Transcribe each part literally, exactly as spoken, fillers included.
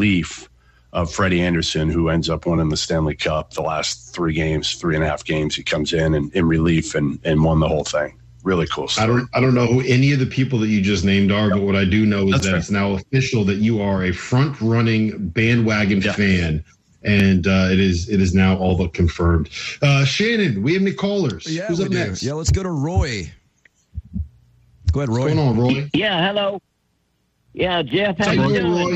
relief of Freddie Anderson, who ends up winning the Stanley Cup the last three games, three and a half games. He comes in and in relief and, and won the whole thing. Really cool story. I don't I don't know who any of the people that you just named are, but what I do know is That's that fair. It's now official that you are a front-running bandwagon Yeah. fan, and uh, it is it is now all but confirmed. Uh, Shannon, we have any callers? Yeah, Who's we up do. next? Yeah, let's go to Roy. Go ahead, Roy. What's going on, Roy? Yeah, hello. Yeah, Jeff, how How you you doing, doing? Roy?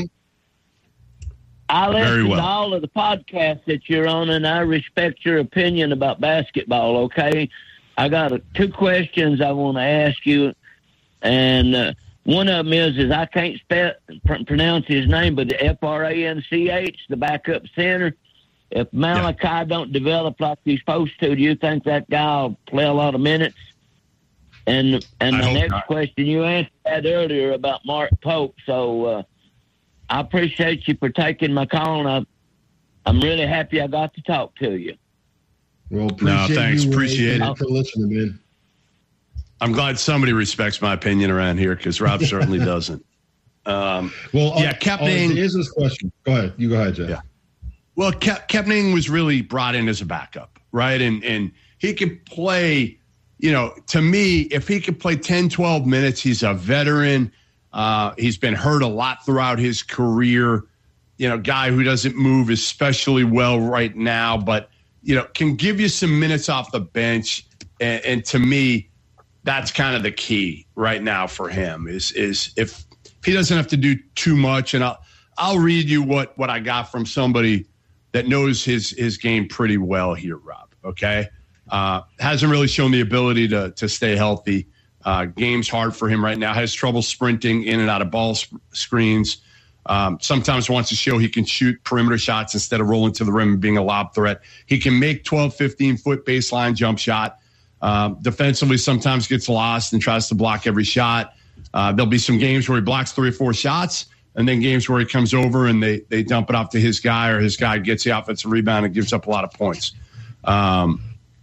I Very listened well. to all of the podcasts that you're on, and I respect your opinion about basketball, okay? I got uh, two questions I want to ask you, and uh, one of them is, is I can't spell, pr- pronounce his name, but the F R A N C H, the backup center. If Malachi yeah. don't develop like he's supposed to, do you think that guy will play a lot of minutes? And and I the hope next not. question, you answered that earlier about Mark Pope, so uh, I appreciate you for taking my call, and I, I'm really happy I got to talk to you. Well, appreciate thanks. you, Roy. Appreciate Thanks it. for listening, man. I'm glad somebody respects my opinion around here because Rob certainly doesn't. Um, Well, yeah, uh, Kepning. uh, to answer this question. Go ahead. You go ahead, Jeff. Yeah. Well, Ke- Kepning was really brought in as a backup, right? And and he could play, you know, to me, if he could play ten, twelve minutes, he's a veteran. Uh, he's been hurt a lot throughout his career. You know, guy who doesn't move especially well right now, but, you know, can give you some minutes off the bench. And, and to me, that's kind of the key right now for him is, is if, if he doesn't have to do too much. And I'll, I'll read you what, what I got from somebody that knows his, his game pretty well here, Rob. Okay. Uh, hasn't really shown the ability to, to stay healthy. Uh, game's hard for him right now. Has trouble sprinting in and out of ball sp- screens. Um, sometimes wants to show he can shoot perimeter shots instead of rolling to the rim and being a lob threat. He can make twelve, fifteen foot baseline jump shot. Um, defensively, sometimes gets lost and tries to block every shot. Uh, there'll be some games where he blocks three or four shots, and then games where he comes over and they they dump it off to his guy, or his guy gets the offensive rebound and gives up a lot of points. Um,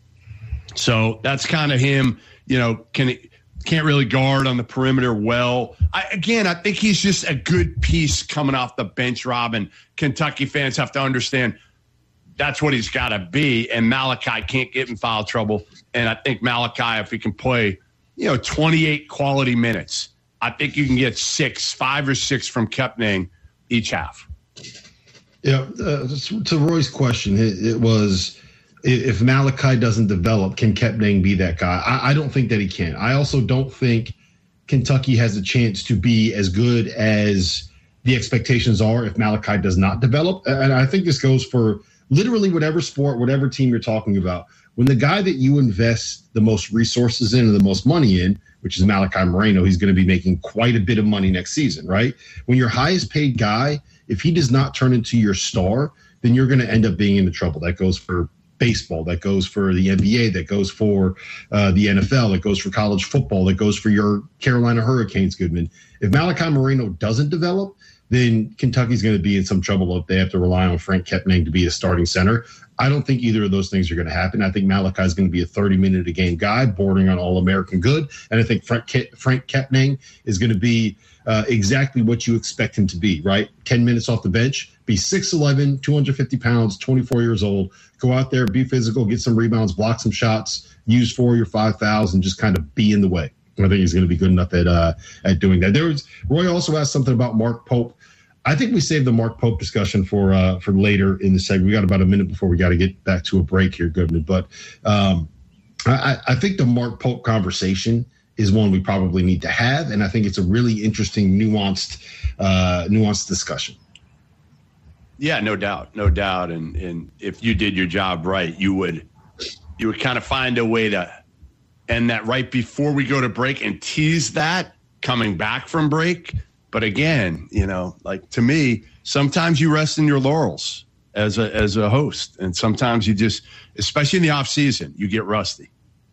so that's kind of him. You know, can he, can't really guard on the perimeter well. I, again, I think he's just a good piece coming off the bench, Rob, and Kentucky fans have to understand that's what he's got to be, and Malachi can't get in foul trouble. And I think Malachi, if he can play, you know, twenty-eight quality minutes, I think you can get six, five or six from Kepning each half. Yeah, uh, to Roy's question, it, it was, if Malachi doesn't develop, can Kepning be that guy? I, I don't think that he can. I also don't think Kentucky has a chance to be as good as the expectations are if Malachi does not develop. And I think this goes for literally whatever sport, whatever team you're talking about. When the guy that you invest the most resources in and the most money in, which is Malachi Moreno, he's going to be making quite a bit of money next season, right? When your highest paid guy, if he does not turn into your star, then you're going to end up being into trouble. That goes for baseball, that goes for the N B A, that goes for uh, the N F L, that goes for college football, that goes for your Carolina Hurricanes, Goodman. If Malachi Moreno doesn't develop, then Kentucky's going to be in some trouble if they have to rely on Frank Kepning to be a starting center. I don't think either of those things are going to happen. I think Malachi is going to be a thirty-minute-a-game guy, bordering on All-American good. And I think Frank, Ke- Frank Kepning is going to be uh, exactly what you expect him to be, right? ten minutes off the bench, be six eleven, two hundred fifty pounds, twenty-four years old, go out there, be physical, get some rebounds, block some shots, use four or five fouls, and just kind of be in the way. I think he's going to be good enough at uh, at doing that. There was Roy also asked something about Mark Pope. I think we saved the Mark Pope discussion for uh, for later in the segment. We got about a minute before we got to get back to a break here, Goodman. But um, I, I think the Mark Pope conversation is one we probably need to have, and I think it's a really interesting, nuanced, uh, nuanced discussion. Yeah, no doubt, no doubt. And and if you did your job right, you would you would kind of find a way to end that right before we go to break and tease that coming back from break. But again, you know, like to me, sometimes you rest in your laurels as a as a host, and sometimes you just, especially in the off season, you get rusty.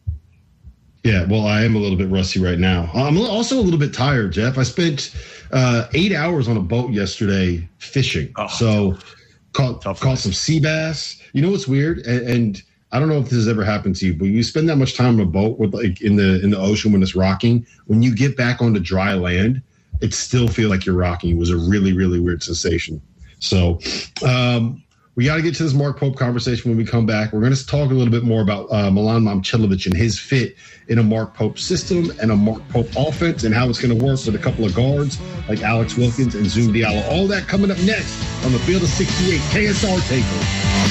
Yeah, well, I am a little bit rusty right now. I'm also a little bit tired, Jeff. I spent uh, eight hours on a boat yesterday fishing. Oh, so caught, caught some sea bass. You know what's weird? And, and I don't know if this has ever happened to you, but you spend that much time on a boat with like in the in the ocean when it's rocking. When you get back onto dry land, it still feels like you're rocking. It was a really, really weird sensation. So um, we got to get to this Mark Pope conversation when we come back. We're going to talk a little bit more about uh, Milan Momcilovic and his fit in a Mark Pope system and a Mark Pope offense and how it's going to work with a couple of guards like Alex Wilkins and Zoom Diallo. All that coming up next on the Field of sixty-eight K S R Takeover.